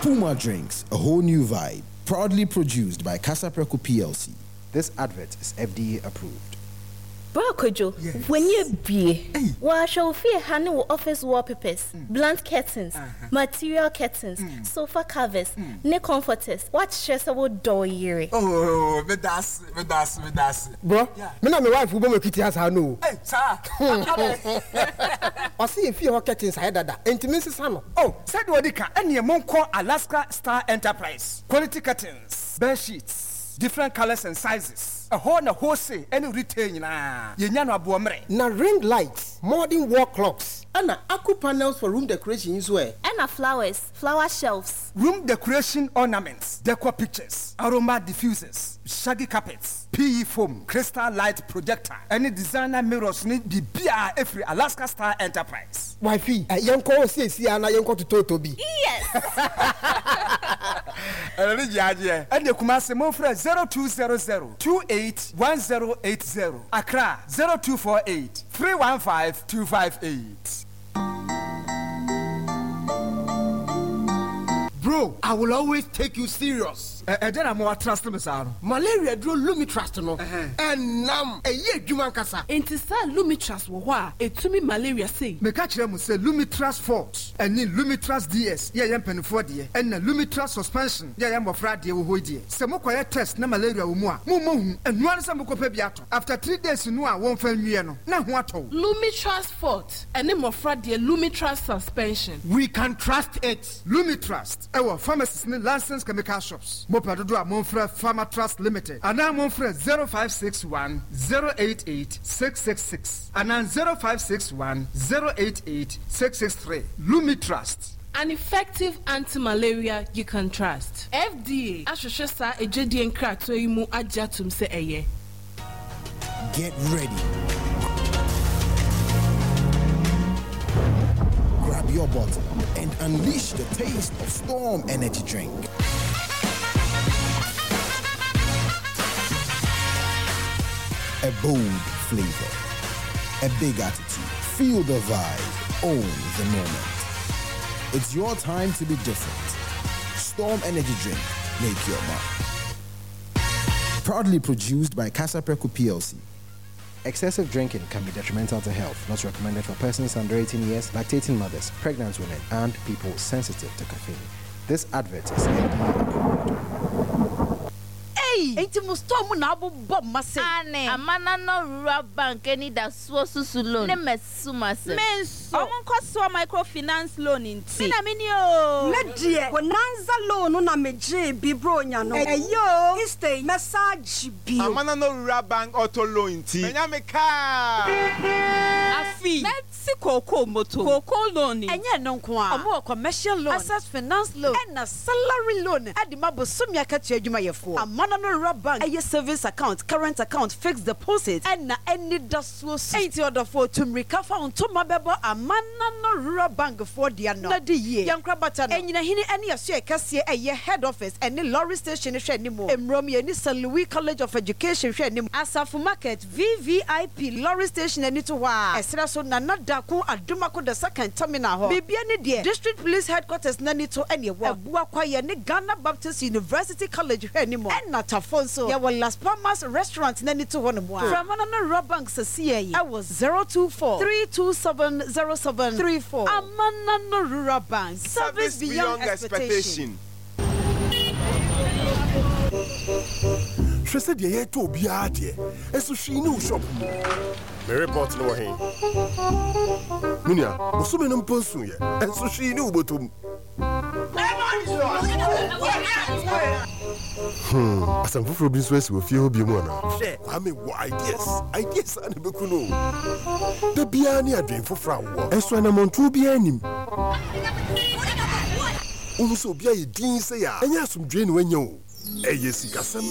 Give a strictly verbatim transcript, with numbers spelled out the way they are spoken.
Puma Drinks, a whole new vibe. Proudly produced by Casapreco P L C. This advert is F D A approved. Brakojo, yes. When you be, wa shall fear handle office wallpapers, mm. blunt curtains, uh-huh. material curtains, mm. sofa covers, mm. knee comforters. What stressful door year? Oh, me das, me das, me das. Bro, yeah. Me na my wife who be kitty has her no. Hey, sir. I see if you curtains I that. Intimacy sano. Oh, said Wadika, and your monk call Alaska Star Enterprise. Quality curtains, bed sheets, different colors and sizes. A whole na wholesale any retail na yenyano abuomre na ring lights, modern wall clocks, and aqua panels for room decoration as well. And flowers, flower shelves, room decoration ornaments, decor pictures, aroma diffusers, shaggy carpets, P E foam, crystal light projector, any designer mirrors need the B R every Alaska Star Enterprise. Wifey, a young call says see ana young call to Totobi. Yes. And the Kumasi Mofre zero two zero zero two eight one zero eight zero. Accra zero two four eight three one five two five eight. Bro, I will always take you serious. Eh, then I'm more trust me, sir. Malaria drew Lumitrust no. And nam a year Juman Kasa. Enti sa Lumitrust wo wa etumi malaria say. Me catch them say Lumitrust Forte and ni Lumitrust D S. Yeah, yam pen for die. And na Lumitrust suspension. Yeah, yam ofra die wo ho die. Se mo koye test na malaria wo mu a. Mo mo hu. Enu an se mo ko pa bi ato. After three days no a won fa nwie no. Na ho ato. Lumitrust Forte and mo ofra die Lumitrust suspension. We can trust it. Lumitrust. Our pharmacists ni licensed chemical shops. Mopadodo a Monfre Pharma Trust Limited. And now Monfre zero five six one zero eight eight six six six. And now zero five six one zero eight eight six six three. Lumitrust. An effective anti-malaria you can trust. F D A Ashoshe sa ejedi enkra to imu ajatum se eye. Get ready. Grab your bottle and unleash the taste of Storm Energy Drink. A bold flavor, a big attitude. Feel the vibe, own the moment. It's your time to be different. Storm Energy Drink, make your mark. Proudly produced by Casapreco P L C. Excessive drinking can be detrimental to health. Not recommended for persons under eighteen years, lactating mothers, pregnant women, and people sensitive to caffeine. This advert is F D A approved. Enti musto mu na abo bom mase ane amana no rural bank any da so susu loan ne mesuma se menso omon koso microfinance loan nti me na meni o me die bonanza loan na meje bi bronya no eyo istay message bi amana no rural bank auto loan nti menya me ka afi si koko moto koko loan enye no nko a omo commercial loan access finance loan and na salary loan adi mabosumi akatua adwuma yefo amana no rural bank eye service account current account fixed deposit and na any dasuo eighty order for to recover on to mabebo amana no rural bank for dia no na di ye yankra bata no enyina hini ene yaso ekase eye head office ene lorry station hwe animo emrom ye ni Saint Louis College of Education hwe animo Asafu Market V V I P lorry station ene to wa esra so na nadako adumako the second terminal ho bibia ne de district police headquarters na ni to ene wo abua kwaye ne Ghana Baptist University College hwe animo na tafonso ya wa Las Palmas restaurant na ni to ho no mo from another rural bank sasiye I was zero two four three two seven zero seven three four amana no rural bank service, service beyond, beyond expectation. She said ye to obia de eso hwi ni shop me report no he munia osume no mponsu ye eso hwi ni ubotom Hmm, asam fufuro bi so esi wo fie ho bi mu ana kwa me wo ideas ideas ana beku no da bia ni adwen fufura wo eso na montu bia anim unso bia ye din se ya enya asumdwe ni wanya o eye sikasam